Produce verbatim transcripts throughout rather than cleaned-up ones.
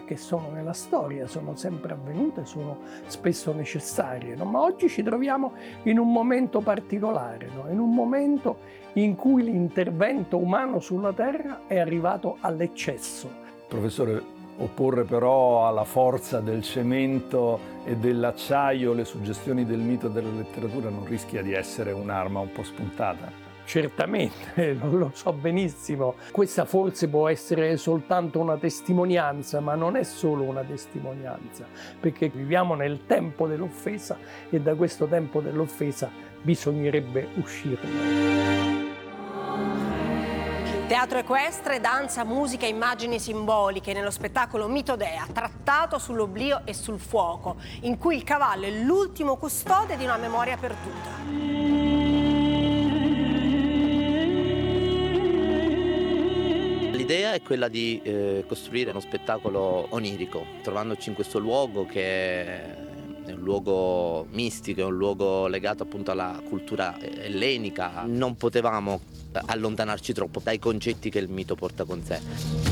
che sono nella storia, sono sempre avvenute, sono spesso necessarie, no? Ma oggi ci troviamo in un momento particolare, no? In un momento in cui l'intervento umano sulla Terra è arrivato all'eccesso. Professore, opporre però alla forza del cemento e dell'acciaio le suggestioni del mito e della letteratura non rischia di essere un'arma un po' spuntata? Certamente, lo so benissimo. Questa forse può essere soltanto una testimonianza, ma non è solo una testimonianza, perché viviamo nel tempo dell'offesa e da questo tempo dell'offesa bisognerebbe uscirne. Teatro equestre, danza, musica, immagini simboliche nello spettacolo Mitodea, trattato sull'oblio e sul fuoco, in cui il cavallo è l'ultimo custode di una memoria perduta. L'idea è quella di eh, costruire uno spettacolo onirico, trovandoci in questo luogo che è un luogo mistico, è un luogo legato appunto alla cultura ellenica. Non potevamo allontanarci troppo dai concetti che il mito porta con sé.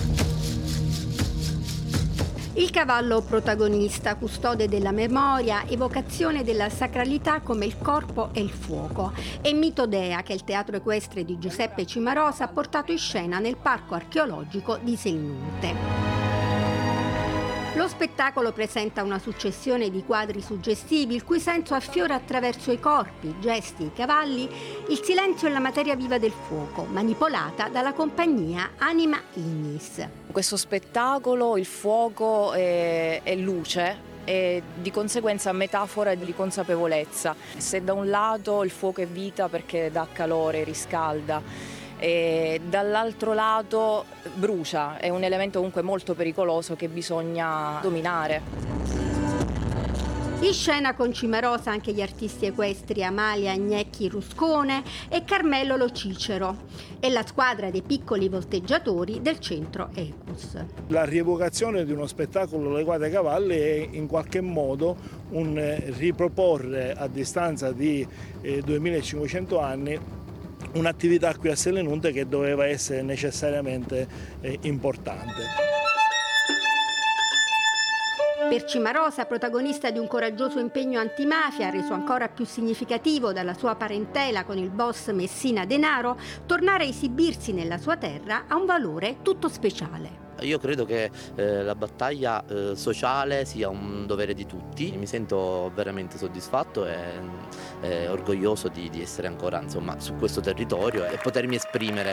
Il cavallo protagonista, custode della memoria, evocazione della sacralità come il corpo e il fuoco. E Mitodea, che il teatro equestre di Giuseppe Cimarosa ha portato in scena nel parco archeologico di Selnunte. Lo spettacolo presenta una successione di quadri suggestivi, il cui senso affiora attraverso i corpi, i gesti, i cavalli, il silenzio e la materia viva del fuoco, manipolata dalla compagnia Anima Ignis. Questo spettacolo, il fuoco è, è luce e di conseguenza metafora di consapevolezza. Se da un lato il fuoco è vita perché dà calore, riscalda, e dall'altro lato brucia, è un elemento comunque molto pericoloso che bisogna dominare. In scena con Cimarosa anche gli artisti equestri Amalia Agnecchi Ruscone e Carmelo Lo Cicero e la squadra dei piccoli volteggiatori del centro Ecus. La rievocazione di uno spettacolo legato ai cavalli è in qualche modo un riproporre a distanza di eh, duemilacinquecento anni un'attività qui a Selnunte che doveva essere necessariamente eh, importante. Per Cimarosa, protagonista di un coraggioso impegno antimafia, reso ancora più significativo dalla sua parentela con il boss Messina Denaro, tornare a esibirsi nella sua terra ha un valore tutto speciale. Io credo che eh, la battaglia eh, sociale sia un dovere di tutti, mi sento veramente soddisfatto e eh, orgoglioso di, di essere ancora insomma, su questo territorio e potermi esprimere.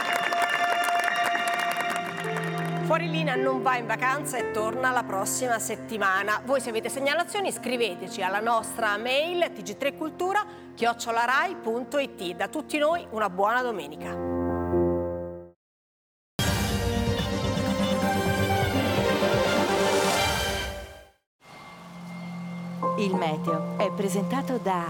Fuori linea non va in vacanza e torna la prossima settimana. Voi se avete segnalazioni scriveteci alla nostra mail t g tre cultura chiocciola rai punto it. Da tutti noi una buona domenica. Il meteo è presentato da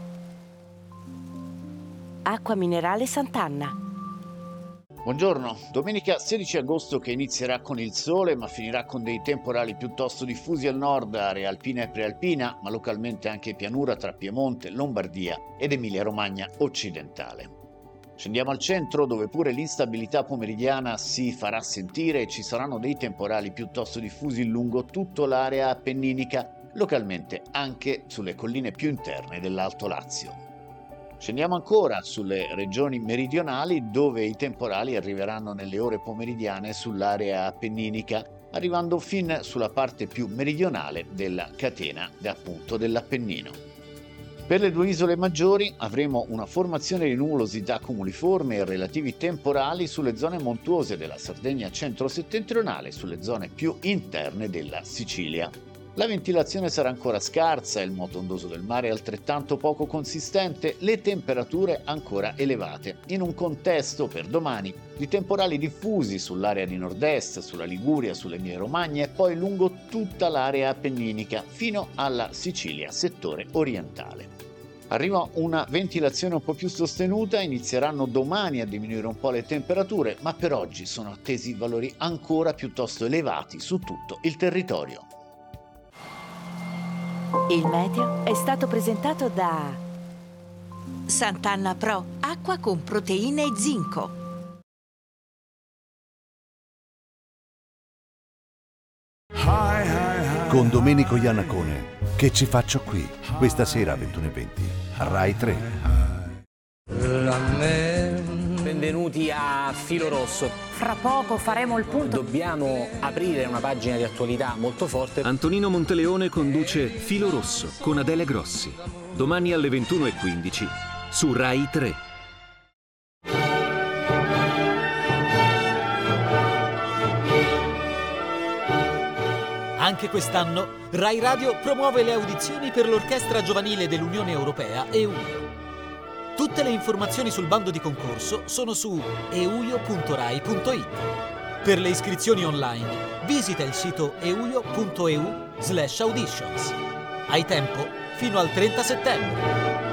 Acqua Minerale Sant'Anna. Buongiorno, domenica sedici agosto che inizierà con il sole ma finirà con dei temporali piuttosto diffusi al nord, area alpina e prealpina, ma localmente anche pianura tra Piemonte, Lombardia ed Emilia-Romagna occidentale. Scendiamo al centro dove pure l'instabilità pomeridiana si farà sentire e ci saranno dei temporali piuttosto diffusi lungo tutta l'area appenninica, localmente anche sulle colline più interne dell'Alto Lazio. Scendiamo ancora sulle regioni meridionali dove i temporali arriveranno nelle ore pomeridiane sull'area appenninica, arrivando fin sulla parte più meridionale della catena appunto dell'Appennino. Per le due isole maggiori avremo una formazione di nuvolosità cumuliforme e relativi temporali sulle zone montuose della Sardegna centro-settentrionale e sulle zone più interne della Sicilia. La ventilazione sarà ancora scarsa, il moto ondoso del mare è altrettanto poco consistente, le temperature ancora elevate, in un contesto per domani di temporali diffusi sull'area di nord-est, sulla Liguria, sull'Emilia-Romagna e poi lungo tutta l'area appenninica fino alla Sicilia, settore orientale. Arriva una ventilazione un po' più sostenuta, inizieranno domani a diminuire un po' le temperature, ma per oggi sono attesi valori ancora piuttosto elevati su tutto il territorio. Il meteo è stato presentato da Sant'Anna Pro, acqua con proteine e zinco. Con Domenico Iannacone, Che ci faccio qui? Questa sera alle ventuno e venti, a Rai tre. Benvenuti a Filo Rosso. Fra poco faremo il punto. Dobbiamo aprire una pagina di attualità molto forte. Antonino Monteleone conduce Filo Rosso con Adele Grossi. Domani alle ventuno e quindici su Rai tre. Anche quest'anno Rai Radio promuove le audizioni per l'Orchestra Giovanile dell'Unione Europea EUIO. Tutte le informazioni sul bando di concorso sono su euio punto rai punto it. Per le iscrizioni online visita il sito euio punto eu slash auditions. Hai tempo fino al trenta settembre.